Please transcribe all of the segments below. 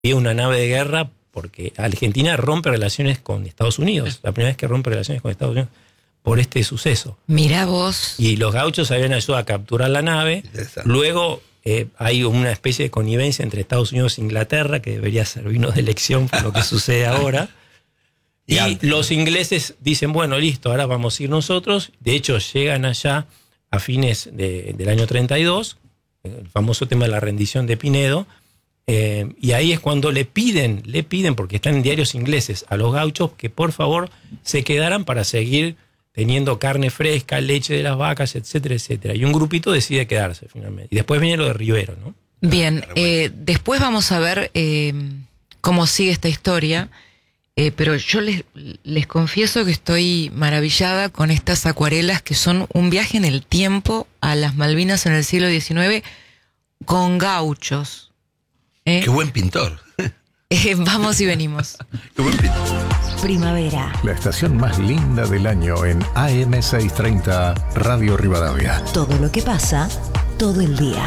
había una nave de guerra porque Argentina rompe relaciones con Estados Unidos, la primera vez que rompe relaciones con Estados Unidos por este suceso. Mirá vos. Y los gauchos habían ayudado a capturar la nave. Luego hay una especie de connivencia entre Estados Unidos e Inglaterra que debería servirnos de lección por lo que sucede ahora. Y los ingleses dicen, bueno, listo, ahora vamos a ir nosotros. De hecho, llegan allá a fines del año 32, el famoso tema de la rendición de Pinedo, y ahí es cuando le piden, porque están en diarios ingleses, a los gauchos que por favor se quedaran para seguir teniendo carne fresca, leche de las vacas, etcétera, etcétera. Y un grupito decide quedarse finalmente. Y después viene lo de Rivero, ¿no? Bien, después vamos a ver cómo sigue esta historia. Pero yo les confieso que estoy maravillada con estas acuarelas que son un viaje en el tiempo a las Malvinas en el siglo XIX con gauchos. ¡Qué buen pintor! Vamos y venimos. ¡Qué buen pintor! Primavera. La estación más linda del año en AM630 Radio Rivadavia. Todo lo que pasa, todo el día.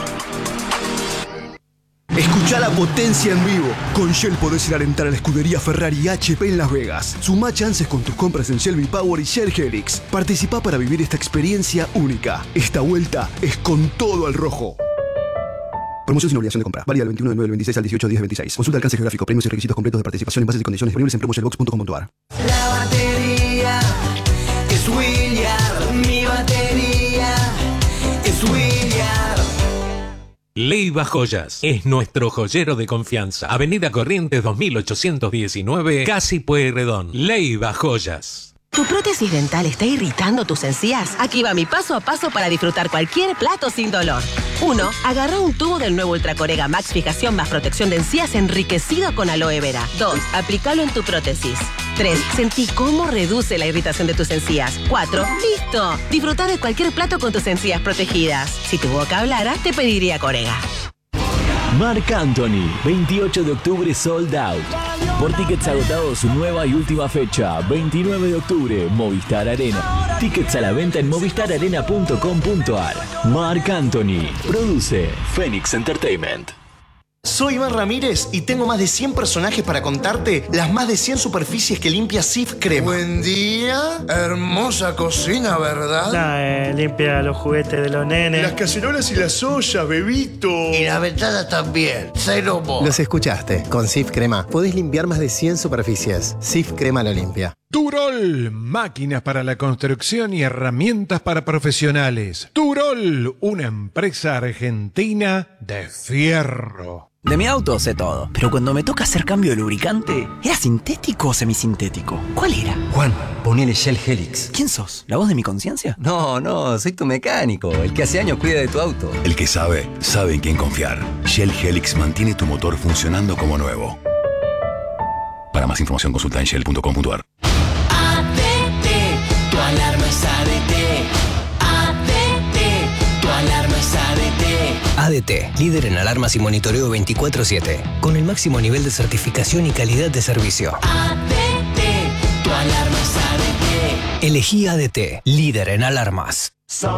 Escuchá la potencia en vivo. Con Shell podés ir a alentar a la escudería Ferrari HP en Las Vegas. Sumá chances con tus compras en Shell V-Power y Shell Helix. Participá para vivir esta experiencia única. Esta vuelta es con todo al rojo. Promoción sin obligación de compra. Válida del 21 de 9 del 26 al 18 de 10 del 26. Consulta alcance geográfico, premios y requisitos completos de participación en bases y condiciones disponibles en promoshellbox.com.ar. La batería es Williard. Mi batería es Williard. Leiva Joyas es nuestro joyero de confianza. Avenida Corrientes 2819, Casi Pueyrredón. Leiva Joyas. ¿Tu prótesis dental está irritando tus encías? Aquí va mi paso a paso para disfrutar cualquier plato sin dolor. 1. Agarra un tubo del nuevo Ultracorega Max Fijación más protección de encías enriquecido con aloe vera. 2. Aplícalo en tu prótesis. 3. Sentí cómo reduce la irritación de tus encías. 4. ¡Listo! Disfruta de cualquier plato con tus encías protegidas. Si tu boca hablara, te pediría Corega. Marc Anthony, 28 de octubre sold out. Por tickets agotados, su nueva y última fecha, 29 de octubre, Movistar Arena. Tickets a la venta en movistararena.com.ar. Marc Anthony, produce Phoenix Entertainment. Soy Iván Ramírez y tengo más de 100 personajes para contarte las más de 100 superficies que limpia Cif Crema. Buen día, hermosa cocina, ¿verdad? Limpia los juguetes de los nenes. Las cacerolas y las ollas, bebito. Y las ventanas también, cero mo. Los escuchaste, con Cif Crema podés limpiar más de 100 superficies. Cif Crema lo limpia. Turol, máquinas para la construcción y herramientas para profesionales. Turol, una empresa argentina de fierro. De mi auto sé todo, pero cuando me toca hacer cambio de lubricante, ¿era sintético o semisintético? ¿Cuál era? Juan, ponele Shell Helix. ¿Quién sos? ¿La voz de mi conciencia? No, soy tu mecánico, el que hace años cuida de tu auto. El que sabe en quién confiar. Shell Helix mantiene tu motor funcionando como nuevo. Para más información consulta en shell.com.ar. Tu alarma es ADT. ADT. Tu alarma es ADT. ADT, líder en alarmas y monitoreo 24/7, con el máximo nivel de certificación y calidad de servicio. ADT. Tu alarma es ADT. Elegí ADT, líder en alarmas.